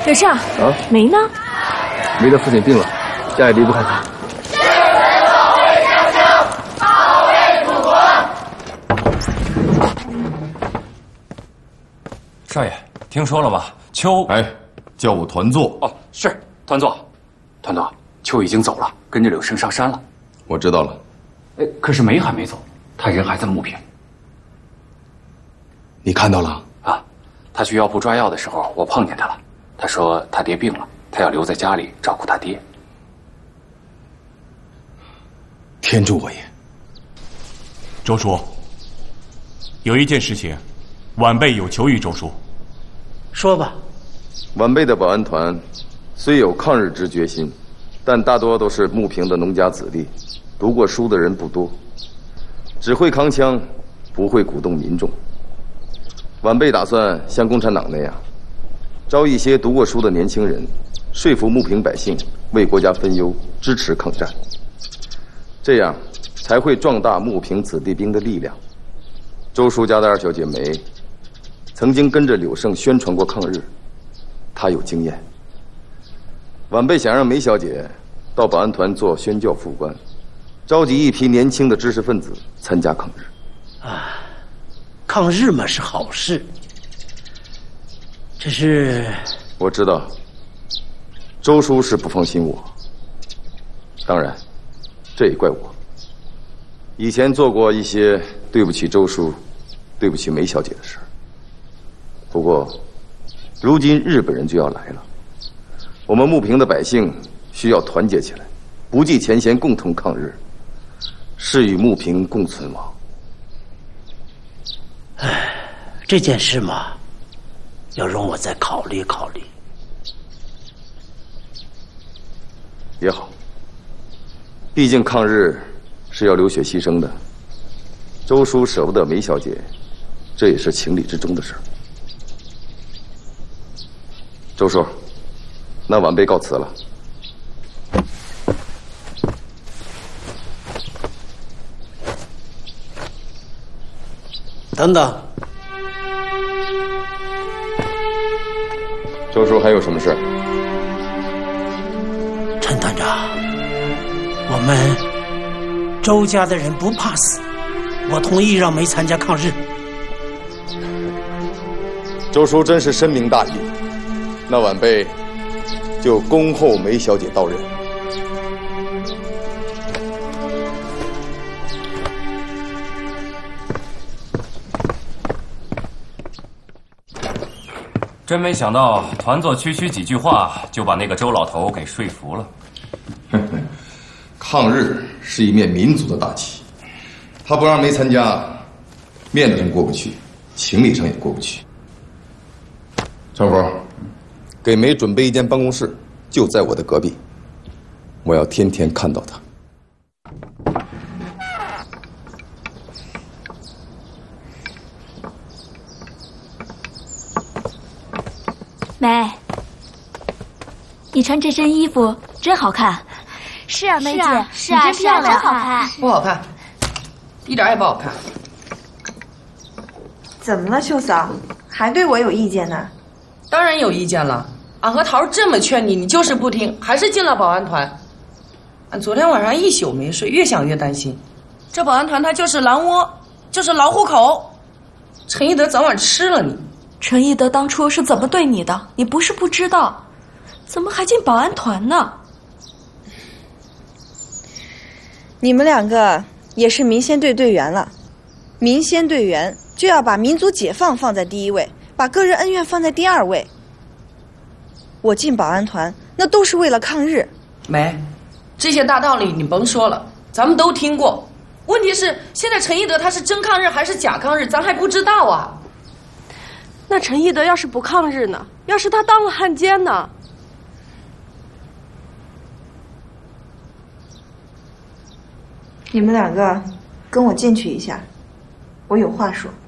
有事啊？ 啊？ 梅呢？ 梅的父亲病了，家也离不开他。 保卫祖国！ 少爷，听说了吧？秋， 哎，叫我团座。 哦，是团座。团座，秋已经走了，跟着柳生上山了。 我知道了。 哎，可是梅还没走，他人还在木坪。 你看到了？ 啊，他去药铺抓药的时候，我碰见他了。他说他爹病了，他要留在家里照顾他爹。 天助我也！ 周叔，有一件事情，晚辈有求于周叔。 说吧。 晚辈的保安团虽有抗日之决心，但大多都是木坪的农家子弟，读过书的人不多，只会扛枪，不会鼓动民众。晚辈打算像共产党那样，招一些读过书的年轻人，说服木坪百姓为国家分忧，支持抗战。这样才会壮大木坪子弟兵的力量。周叔家的二小姐梅，曾经跟着柳胜宣传过抗日，她有经验。晚辈想让梅小姐到保安团做宣教副官，召集一批年轻的知识分子参加抗日。 啊，抗日嘛是好事，只是我知道，周叔是不放心我。当然，这也怪我。以前做过一些对不起周叔、对不起梅小姐的事。不过，如今日本人就要来了，我们木坪的百姓需要团结起来，不计前嫌，共同抗日，是与木坪共存亡。 唉，这件事嘛，要容我再考虑考虑。 也好，毕竟抗日是要流血牺牲的。周叔舍不得梅小姐，这也是情理之中的事儿。周叔，那晚辈告辞了。 等等， 周叔还有什么事？ 陈团长，我们周家的人不怕死，我同意让梅参加抗日。 周叔真是深明大义，那晚辈就恭候梅小姐到任。 真没想到，团座区区几句话就把那个周老头给说服了。 抗日是一面民族的大旗，他不让梅参加，面子上过不去，情理上也过不去。陈福，给梅准备一间办公室，就在我的隔壁，我要天天看到他。 梅，你穿这身衣服真好看。 是啊，梅姐， 是啊， 你真漂亮， 真好看。 不好看，一点也不好看。 怎么了，秀嫂？还对我有意见呢？ 当然有意见了。俺和桃这么劝你，你就是不听，还是进了保安团。俺昨天晚上一宿没睡，越想越担心。这保安团它就是狼窝，就是老虎口。陈一德早晚吃了你。 陈一德当初是怎么对你的？你不是不知道，怎么还进保安团呢？ 你们两个也是民先队队员了，民先队员就要把民族解放放在第一位，把个人恩怨放在第二位。我进保安团那都是为了抗日。 梅，这些大道理你甭说了，咱们都听过。问题是现在陈一德他是真抗日还是假抗日，咱还不知道啊。 那陈一德要是不抗日呢？要是他当了汉奸呢？ 你们两个跟我进去一下，我有话说。